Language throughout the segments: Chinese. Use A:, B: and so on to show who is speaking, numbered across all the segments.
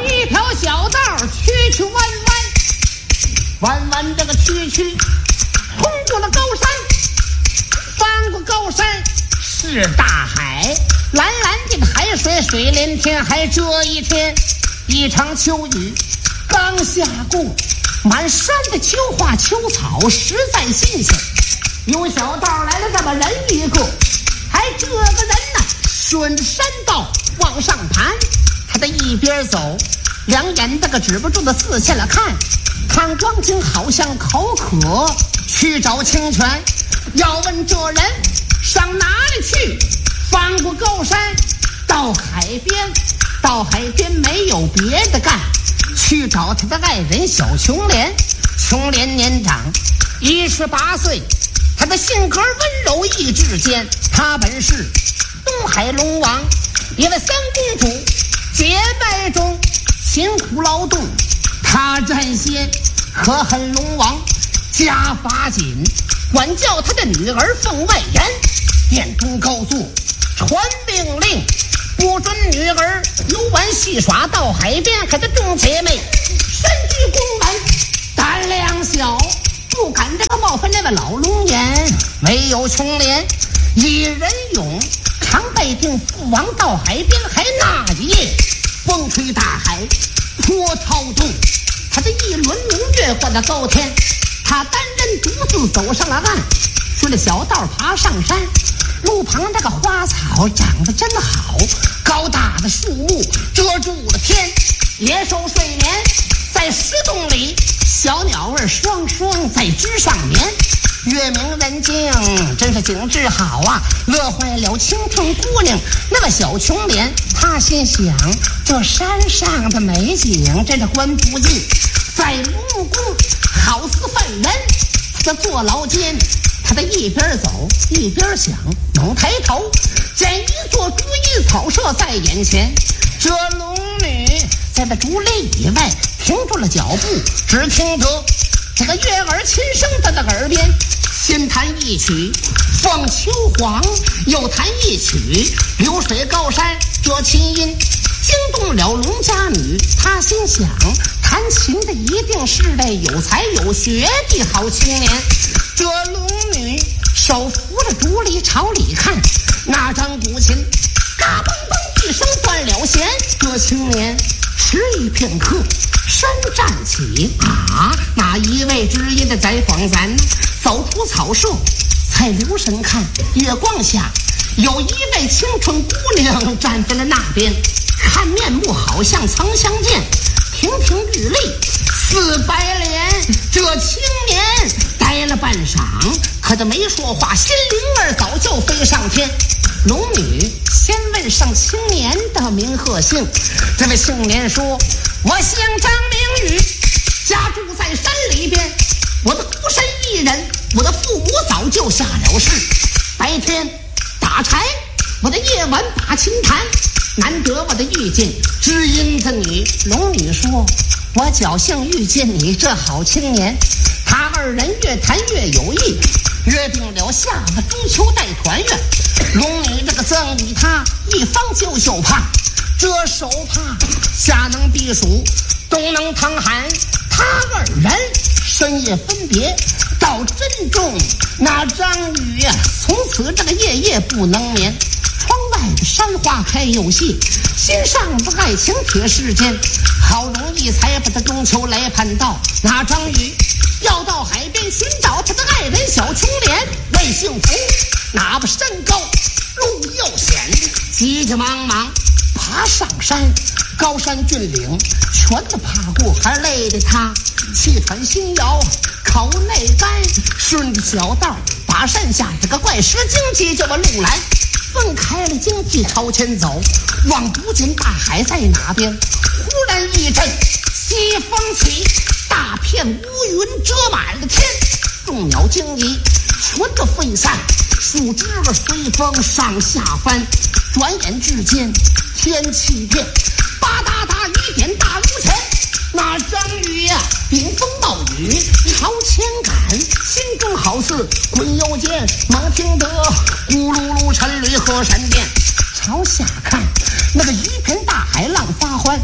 A: 一条小道曲弯弯这个曲通过了高山，翻过高山是大海，蓝蓝的海水，水连天。还这一天一场秋雨刚下过，满山的秋花秋草实在新鲜。有小道来了这么人一个，还这个人呢，顺着山道往上盘，他的一边走，两眼这个止不住的四下了看光景，好像口渴去找清泉。要问这人上哪里去？翻过高山到海边没有别的干，去找他的爱人小琼莲。琼莲年长18岁，他的性格温柔意志坚。他本是东海龙王一位三公主，结拜中辛苦劳动，他战先可恨龙王家法紧，管教他的女儿奉外言。殿中高坐传命令，不准女儿游玩戏耍到海边。可这众姐妹身居宫门，胆量小，不敢这个冒犯那位老龙眼。没有琼莲一人勇，常被定父王到海边。还那一夜风吹大海波涛动，他的一轮明月挂在高天，他单人独自走上了岸，顺着小道爬上山。路旁这个花草长得真好，高大的树木遮住了天，野兽睡眠在石洞里，小鸟儿双双在枝上眠。月明人静，真是景致好啊，乐坏了蜻蜓姑娘。那个小琼莲，她心想，这山上的美景真是观不尽，在木宫好似犯人。他坐牢间，他的一边走一边想，猛抬头见一座竹叶草舍在眼前。这龙女在这竹林以外停住了脚步，只听得这个悦耳琴声在那耳边，先弹一曲凤求凰，又弹一曲流水高山。这琴音惊动了龙家女，她心想，弹琴的一定是位有才有学的好青年。这龙女手扶着竹篱朝里看，那张古琴嘎嘣嘣一声断了弦。这青年迟疑片刻，身站起，那一位知音的在广咱走出草舍，才留神看，月光下有一位青春姑娘站在了那边，看面目好像曾相见，亭亭玉立似白莲。这青年呆了半晌，可他没说话，心灵儿早就飞上天。龙女先问上青年的名和姓，这位青年说，我姓张名宇，家住在山里边，我的孤身一人，我的父母早就下了世，白天打柴，我的夜晚把琴弹，难得我的遇见知音的你。龙女说，我侥幸遇见你这好青年。他二人越谈越有意，约定了下个中秋带团圆。龙女这个赠与他一方九绣帕，这手帕下能避暑，东能淌寒。他二人深夜分别到珍重，那张宇从此这个夜夜不能眠。窗外的山花开又谢，心上的爱情铁世间，好容易才把他中秋来盼到。那张宇要到海边寻找他的爱人小琼莲，为幸福哪怕山高路又险，急急忙忙爬上山，高山峻岭全都爬过，还累得他气喘心摇，口内干。顺着小道把山下这个怪石荆棘就把路来，分开了荆棘朝前走，望不见大海在哪边。忽然一阵西风起，大片乌云遮满了天，众鸟惊疑全都飞散，树枝儿随风上下翻。转眼之间天气变，吧嗒嗒雨点大如前。那张宇呀，顶风冒雨朝前赶，心中好似滚油剑，猛听得咕噜噜沉雷和闪电。朝下看，那个一片大海浪发欢，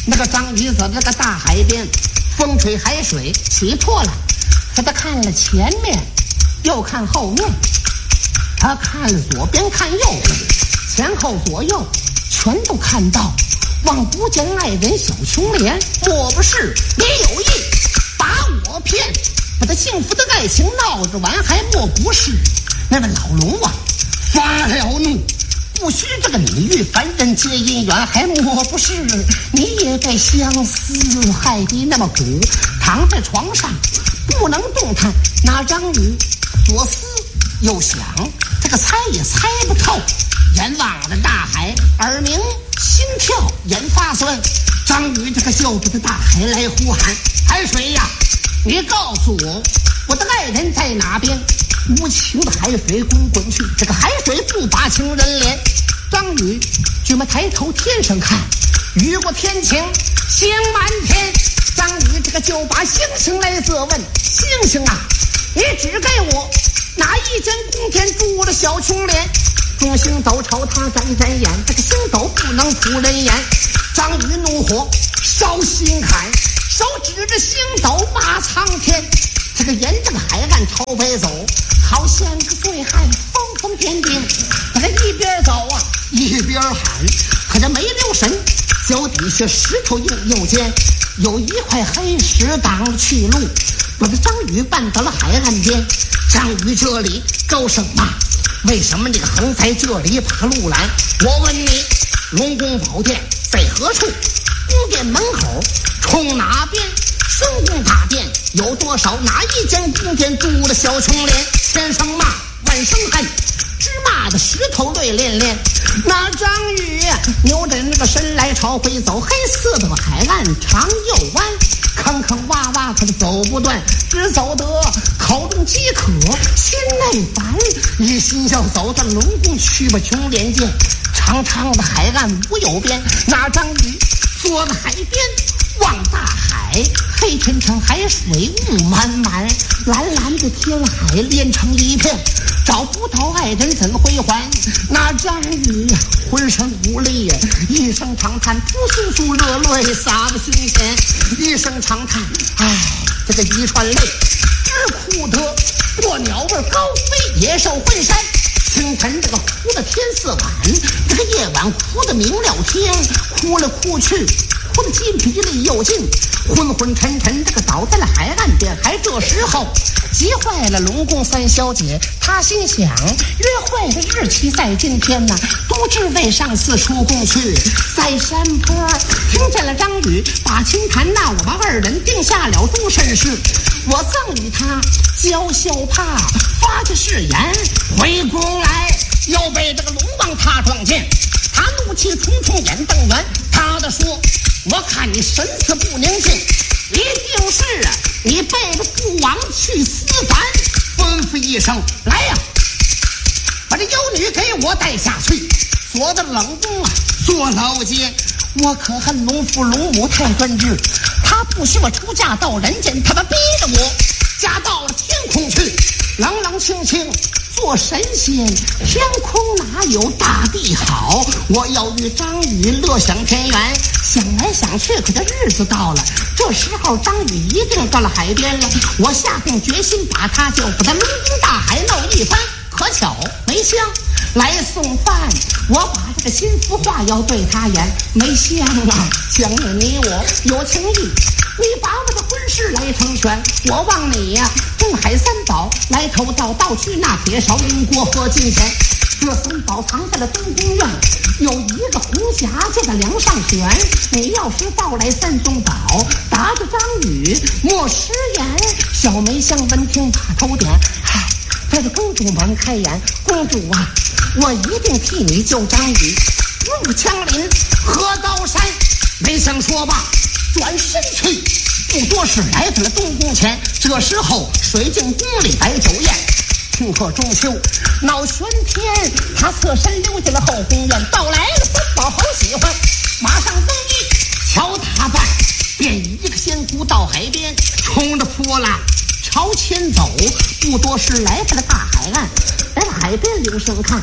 A: 那个张宇在这个大海边，风吹海水起破了，可他看了前面，又看后面，他看了左边看右边，前后左右全都看到，望不见爱人小琼莲，莫不是你有意把我骗，把他幸福的爱情闹着玩，还莫不是那位老龙啊发了怒，不许这个你与凡人结姻缘，还莫不是你也被相思害得那么苦，躺在床上不能动弹。那张宇左思右想，这个猜也猜不透，眼望着大海，耳鸣心跳，眼发酸。张宇这个就着这大海来呼喊：海水呀，你告诉我，我的爱人在哪边？无情的海水滚滚去，这个海水不把情人怜。张宇举目抬头天上看，雨过天晴星满天。张宇这个就把星星来责问：星星啊，你只给我哪一间宫殿住了小琼莲？众星斗朝他眨眨眼，这个星斗不能吐人言。张宇怒火烧心坎，手指着星斗骂苍天。这个沿着个海岸朝北走，好像个醉汉疯疯癫癫，这个一边走啊一边喊，可这没留神，脚底下石头硬又尖，有一块黑石挡了去路，把这张宇绊到了海岸边。张宇这里高声骂：为什么你横在这里把路拦？我问你，龙宫宝殿在何处？宫殿门口冲哪边？深宫大殿有多少？哪一间宫殿住了小琼莲？千声骂万声恨，直骂的石头泪连连。那张宇扭着那个身来朝回走，黑色的海岸长又弯，坑坑洼洼他的走不断，只走得口中饥渴心内烦，一心要走到龙宫去吧琼莲见。长长的海岸无有边，那张宇坐在海边望大海，黑沉沉海水雾满满，蓝蓝的天海连成一片，找不到爱人怎会还？那张宇浑身无力，一声长叹，扑簌簌热泪洒在心前，一声长叹，唉，这个一串泪只哭得过鸟儿高飞，野兽混山。清晨这个哭的天色晚，这个夜晚哭的明了天，哭来哭去哭的筋疲力又尽，昏昏沉沉这个倒在了海岸边。还这时候急坏了龙宫三小姐，她心想约会的日期在今天呢，都知为上次出宫去，在山坡听见了张宇把情谈，那我们二人定下了终身事，我赠与他娇羞怕发着誓言，回宫来又被这个龙王他撞见，他怒气冲冲眼瞪圆，他的说：我看你神色不宁静，一定是你背着父王去私凡。吩咐一声：来呀，把这妖女给我带下去，锁在冷宫啊坐牢监。我可恨龙父龙母太专制，他不许我出嫁到人间，他们逼着我嫁到了天空去，冷冷清清做神仙，天空哪有大地好？我要与张宇乐享天园。想来想去，可这日子到了，这时候张宇一定到了海边了，我下定决心把他就把他龙宫大海闹一番。可巧梅香来送饭，我把这个心腹话要对他言。梅香啊，想你我有情义，你把我的婚事来成全，我望你呀东海三宝来投道，盗取那铁勺银锅和金钱。这三宝藏在了东宫院，有一个红匣就在梁上悬，你要是盗来三宗宝，打着张宇莫食言。小梅香闻听把头点，嗨，这个公主忙开言，公主啊，我一定替你救张宇，入枪林河刀山。梅香说罢转身去，不多时来到了东宫前。这时候水镜宫里摆酒宴，顷刻中秋闹玄天，他侧身溜进了后宫院，到来了三宝好喜欢，马上更衣瞧打扮，便一个仙姑到海边，冲着波浪朝前走，不多时来到了大海岸，来到海边领声看，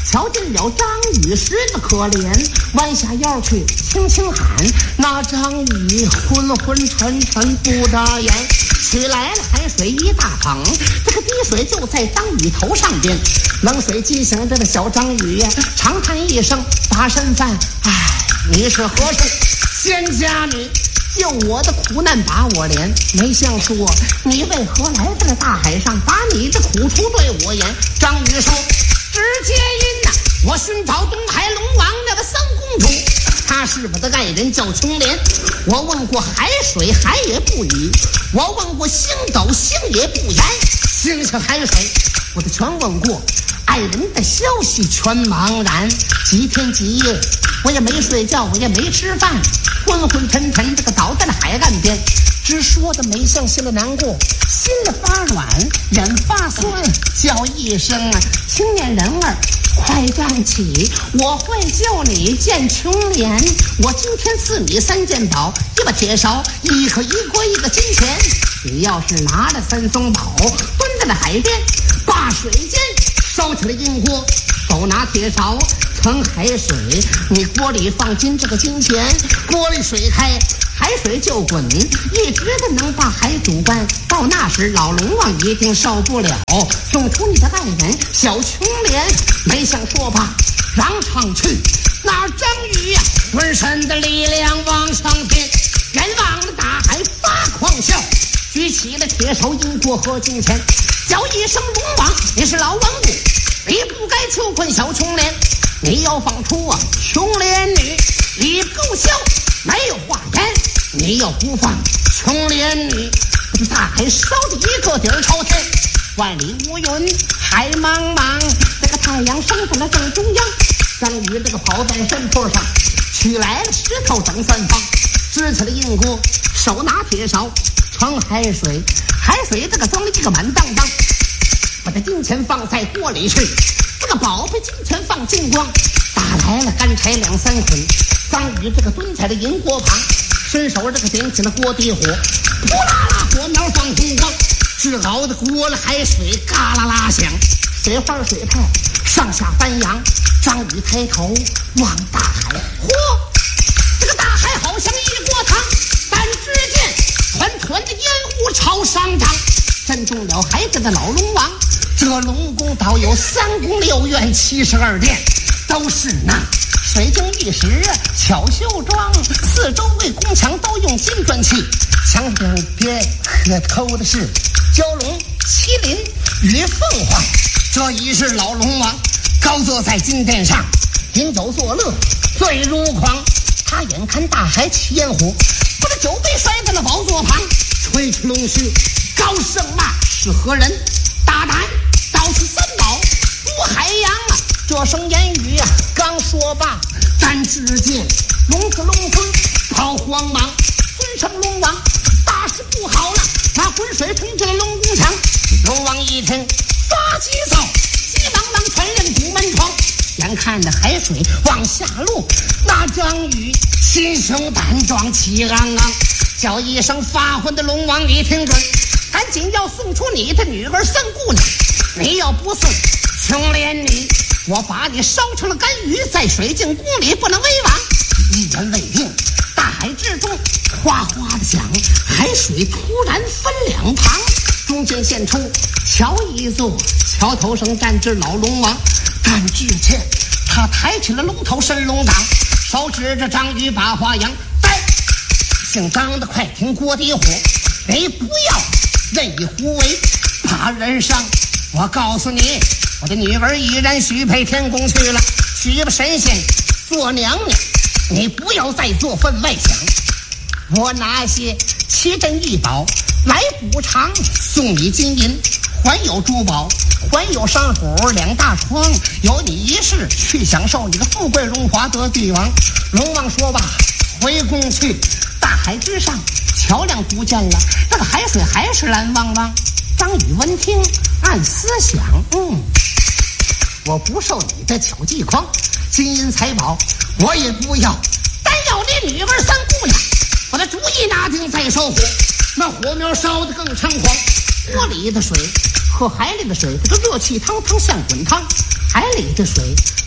A: 瞧见了张宇时的可怜，弯下腰去轻轻喊。那张宇昏昏沉沉不眨眼，取来了海水一大捧，这个滴水就在张宇头上边。冷水激醒这个小张宇呀，长叹一声大身犯，唉，你是何处仙家女，救我的苦难把我怜，没相说你为何来到了大海上，把你的苦处对我言。张宇说，直接因呐，我寻找东海龙王那个三公主，她是我的爱人叫琼莲。我问过海水，海也不语；我问过星斗，星也不言。星星海水我都全问过，爱人的消息全茫然。几天几夜我也没睡觉，我也没吃饭，昏昏沉沉这个倒在了海岸边，直说的没像心里难过，心里发软，人发酸，叫一声啊，青年人儿快站起，我会救你见琼莲。我今天赐你3件宝，一把铁勺，一颗衣锅，一个金钱。你要是拿了3宗宝，蹲在了海边，把水间烧起了阴锅，手拿铁勺盛海水，你锅里放进这个金钱，锅里水开，海水就滚，一直的能把海煮干。到那时老龙王一定受不了，送出你的爱人小琼莲。没想说吧，让上去，那张宇呀，浑身的力量往上天，人望着大海发狂笑，举起了铁勺阴锅和金钱，叫一声龙王，你是老王母，你不该囚困小琼莲，你要放出啊琼莲女，你够笑，没有话言。你要不放琼莲女，这大海烧的一个底儿朝天，万里无云海茫茫，这个太阳升在了正中央。张宇这个跑在山坡上，取来了石头整3方，支起了阴锅，手拿铁勺盛海水，海水这个装了一个满当当，把这金钱放在锅里去，这个宝贝金钱放金光，打来了干柴2、3捆。张宇这个蹲在了银锅旁，伸手这个点起了锅底火，扑啦啦火苗放红光，炙熬的锅了海水嘎啦啦响，水花水派上下翻扬。张宇抬头望大海，嚯，这个大海好像一锅汤，但只见团团的烟雾朝上涨，震动了海边的老龙王。这龙宫岛有3宫6院72殿，都是那水晶玉石巧绣装，四周围宫墙都用金砖砌，墙边边刻抠的是蛟龙、麒麟与凤凰。这已是老龙王高坐在金殿上，饮酒作乐，醉如狂。他眼看大海起烟火，把这酒杯摔在了宝座旁，吹吹龙须，高声骂是何人？大胆盗取3宝入海洋啊！这声言语啊，刚说罢，但只见龙子跑慌忙，尊称龙王，大事不好了！那浑水冲进了龙宫墙，龙王一听发急躁，急忙忙传人堵门窗，眼看着海水往下落，那张宇心胸胆壮气昂昂，叫一声发昏的龙王，你听准，赶紧要送出你的女儿3姑娘，你要不送琼莲女，我把你烧成了干鱼，在水晶宫里不能为王。一言未定，大海之中哗哗的响，海水突然分2旁，中间现出桥一座，桥头上站着老龙王。但只见他抬起了龙头伸龙掌，手指着张宇把话扬，呆，姓张的快听锅底火，你不要任意胡为，怕人伤。我告诉你，我的女儿依然许配天宫去了，许吧神仙做娘娘，你不要再做分外想。我拿些奇珍异宝来补偿，送你金银，还有珠宝，还有珊瑚2大床，有你一世去享受你的富贵荣华得帝王。龙王说罢，回宫去。大海之上桥梁不见了，这个海水还是蓝汪汪。张宇闻听暗思想，我不受你的巧计诓，金银财宝我也不要，但要你女儿3姑娘，我的主意拿定再烧火，那火苗烧得更猖狂。锅里的水和海里的水，这个热气腾腾像滚烫，海里的水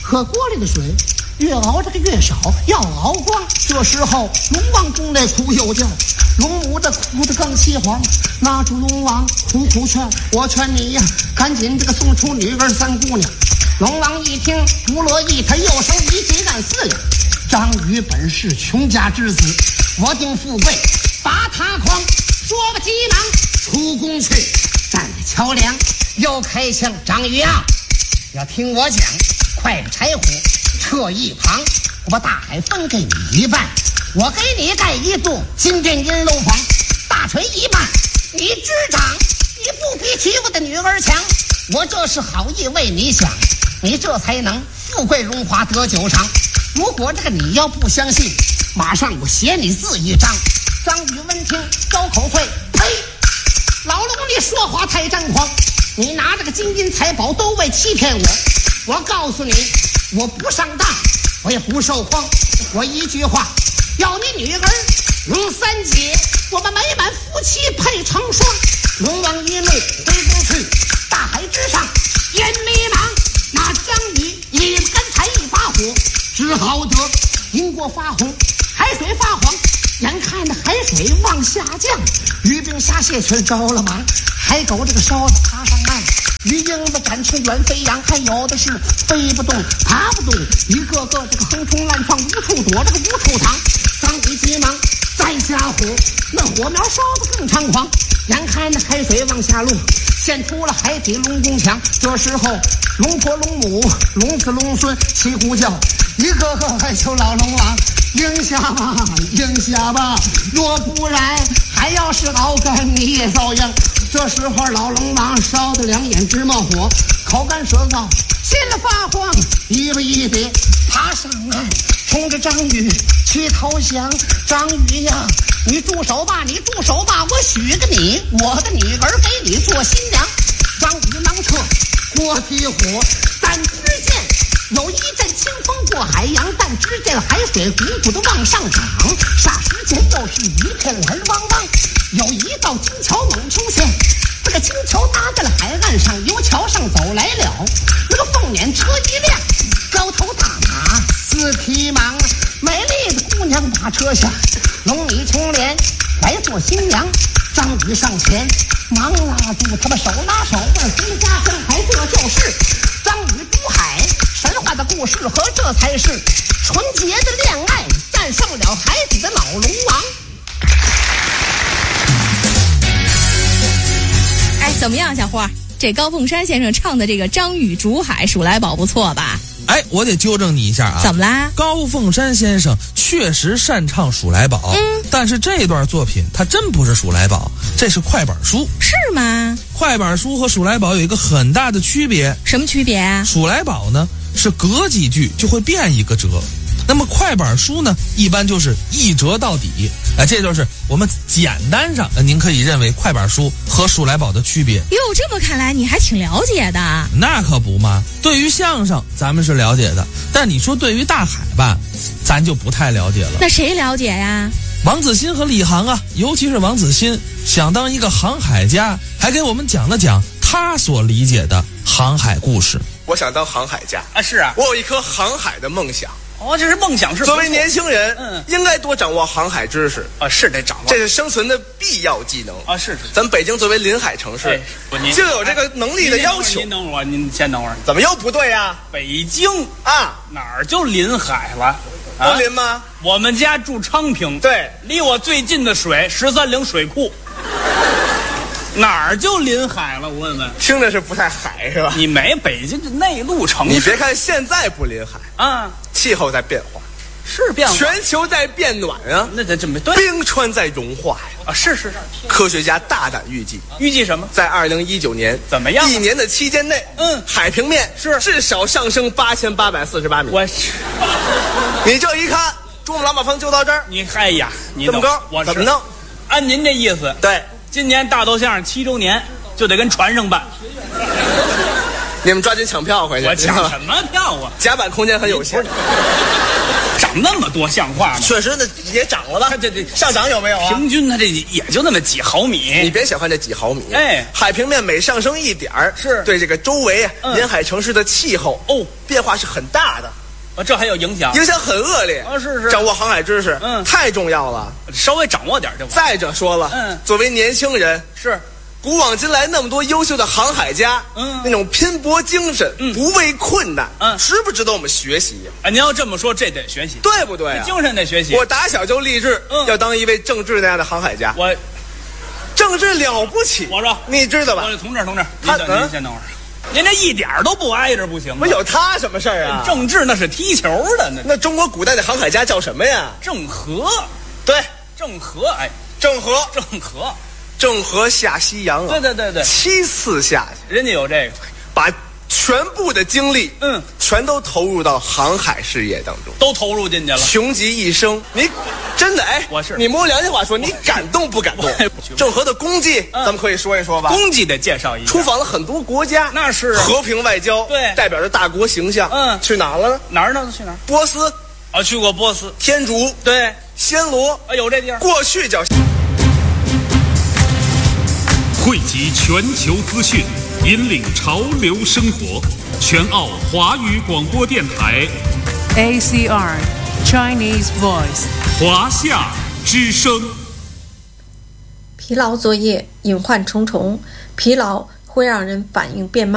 A: 喝锅里的水越熬这个越少，要熬光。这时候龙王中内哭又叫，龙母的哭得更凄惶，拿住龙王苦苦劝，我劝你呀，赶紧这个送出女儿三姑娘。龙王一听不乐意，他又生一计干4呀。张宇本是穷家之子，我定富贵把他诓。说吧，急忙出宫去，站在桥梁又开枪。张宇啊，要听我讲，快把柴火撤一旁，我把大海分给你一半，我给你盖一座金殿银楼房，大锤一半你执掌，你不比起我的女儿强。我这是好意为你想，你这才能富贵荣华得9场。如果这个你要不相信，马上我写你字一张。张宇闻听招口退，呸！老龙你说话太张狂，你拿这个金银财宝都为欺骗我。我告诉你，我不上当，我也不受诓，我一句话，要你女儿龙三姐，我们美满夫妻配成双。龙王一怒回宫去，大海之上烟迷茫，那张宇一干柴一把火，只好得银锅发红，海水发黄，眼看着海水往下降，鱼兵虾蟹却着了忙，海狗这个烧的爬上岸，鱼鹰子展翅远飞扬，还有的是飞不动爬不动，一个个这个横冲乱撞，无处躲这个无处藏。张宇急忙再加火，那火苗烧得更猖狂，眼看着海水往下落，现出了海底龙宫墙。这时候龙婆龙母龙子龙孙齐呼叫，一个个还求老龙王应下吧应下吧，若不然还要是熬干你也遭殃。这时候老龙王烧得两眼直冒火，口干舌燥心里发慌，一步一跌爬上岸，冲着张宇去投降。张宇呀，你住手吧你住手吧，我许个你，我的女儿给你做新娘。张宇忙撤锅提火，但只见有一阵清风过海洋，但只见海水鼓鼓的往上涨，霎时间又是一片蓝汪汪，有一道金桥猛出现，这个金桥搭在了海岸上，由桥上走来了那个凤辇车一辆，高头大马四匹马，美丽的姑娘把车下，龙女青莲来做新娘。张宇上前忙拉住他们手拉手问回家生孩，这就是张宇渡海神话的故事，和这才是纯洁的恋爱战胜了海底的老龙王。
B: 哎，怎么样小花，这高凤山先生唱的这个张宇逐海数来宝不错吧？
C: 哎，我得纠正你一下啊！
B: 怎么啦？
C: 高凤山先生确实擅唱数来宝，但是这段作品它真不是数来宝，这是快板书。
B: 是吗？
C: 快板书和数来宝有一个很大的区别。
B: 什么区别啊？
C: 数来宝呢是隔几句就会变一个折，那么快板书呢一般就是一折到底。这就是我们简单上您可以认为快板书和数来宝的区别。
B: 哟，这么看来你还挺了解的。
C: 那可不嘛，对于相声咱们是了解的，但你说对于大海吧，咱就不太了解了。
B: 那谁了解呀？
C: 王子欣和李航啊，尤其是王子欣想当一个航海家，还给我们讲了讲他所理解的航海故事。
D: 我想当航海家
E: 啊，是啊，
D: 我有一颗航海的梦想。
E: 哦，这是梦想是。
D: 作为年轻人，应该多掌握航海知识
E: 啊，是得掌握，
D: 这是生存的必要技能
E: 啊。是。
D: 咱北京作为临海城市，就有这个能力的要求。
E: 您等会儿，您先等会儿。
D: 怎么又不对呀？
E: 北京
D: 啊，
E: 哪儿就临海了？
D: 不临吗？
E: 我们家住昌平，
D: 对，
E: 离我最近的水13陵水库。哪儿就临海了？我问问，
D: 听着是不太海是吧？
E: 你没北京这内陆城市，
D: 你别看现在不临海
E: 啊，
D: 气候在变化，
E: 是变化，
D: 全球在变暖啊，
E: 那这么对，
D: 冰川在融化呀
E: 啊，是。
D: 科学家大胆预计
E: 什么？
D: 在2019年
E: 怎么样
D: ？1年的期间内，海平面
E: 是
D: 至少上升8848米。
E: 我，
D: 你这一看，珠穆朗玛峰就到这儿，
E: 你哎呀，你
D: 这么高，
E: 我
D: 怎么弄？
E: 按您这意思，
D: 对。
E: 今年大头相声7周年就得跟船上办，
D: 你们抓紧抢票回去。
E: 我抢什么票啊？
D: 甲板空间很有限。
E: 啥那么多像话吗？
D: 确实，那也涨了吧？
E: 这
D: 上涨有没有啊？
E: 平均它这也就那么几毫米。
D: 你别小看这几毫米，
E: 哎，
D: 海平面每上升一点儿，
E: 是
D: 对这个周围沿海城市的气候变化是很大的。
E: 这还有影响？
D: 影响很恶劣
E: 啊！是
D: 掌握航海知识，太重要了。
E: 稍微掌握点就完。
D: 再者说了，作为年轻人，
E: 是
D: 古往今来那么多优秀的航海家，那种拼搏精神，不畏困难，值不值得我们学习呀？
E: 您要这么说，这得学习，
D: 对不对啊？
E: 精神得学习。
D: 我打小就立志要当一位郑智那样的航海家。
E: 我
D: 郑智了不起，
E: 我说
D: 你知道吧？
E: 同志，您先等会儿。您这一点都不挨着不行吗？
D: 有他什么事儿啊？
E: 郑智那是踢球的
D: 那中国古代的航海家叫什么呀？
E: 郑和。
D: 对，
E: 郑和，哎，
D: 郑和下西洋啊！
E: 对
D: 7次下去，
E: 人家有这个，
D: 把全部的精力，全都投入到航海事业当中，
E: 都投入进去了，
D: 穷极一生。你真的你摸良心话说，你感动不感动？郑和的功绩，咱们可以说一说吧。
E: 功绩得介绍一下，
D: 出访了很多国家，
E: 那是
D: 和平外交，
E: 对，
D: 代表着大国形象。去哪儿了呢？
E: 哪儿呢？去哪儿？
D: 波斯
E: 啊，去过波斯。
D: 天竺，
E: 对，
D: 暹罗，
E: 有这地儿。
D: 过去叫。
F: 汇集全球资讯，引领潮流生活。全澳华语广播电台
G: ACR Chinese Voice
F: 华夏之声。
H: 疲劳作业隐患重重，疲劳会让人反应变慢。